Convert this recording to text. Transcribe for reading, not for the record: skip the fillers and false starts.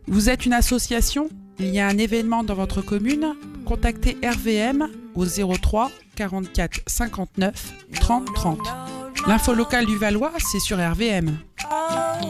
Vous êtes une association? Il y a un événement dans votre commune? Contactez RVM au 03 44 59 30 30. L'info locale du Valois, c'est sur RVM.